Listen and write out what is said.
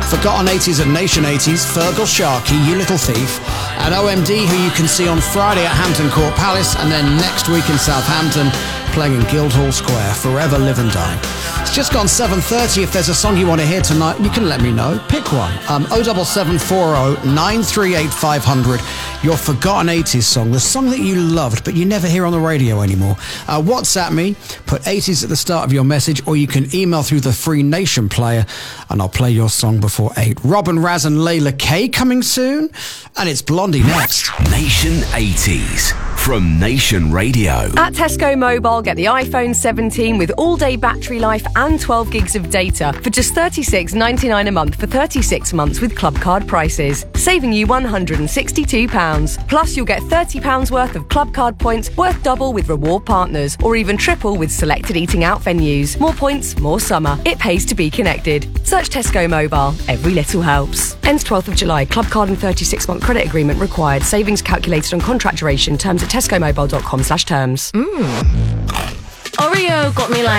Forgotten 80s and Nation 80s, Fergal Sharkey, You Little Thief, and OMD, who you can see on Friday at Hampton Court Palace, and then next week in Southampton, playing in Guildhall Square, Forever Live and Die. It's just gone 7:30. If there's a song you want to hear tonight, you can let me know. Pick one. 07740 938 500. Your Forgotten 80s song, the song that you loved but you never hear on the radio anymore. WhatsApp me, put 80s at the start of your message, or you can email through the free Nation player and I'll play your song before 8. Robin Raz and Layla K coming soon, and it's Blondie next. Nation 80s from Nation Radio. At Tesco Mobile, get the iPhone 17 with all-day battery life and 12 gigs of data for just $36.99 a month for 36 months with Club Card prices, saving you £162. Plus, you'll get £30 worth of Club Card points worth double with reward partners, or even triple with selected eating out venues. More points, more summer. It pays to be connected. Search Tesco Mobile. Every little helps. Ends 12th of July. Club Card and 36-month credit agreement required. Savings calculated on contract duration. Terms at tescomobile.com/terms. Oreo got me like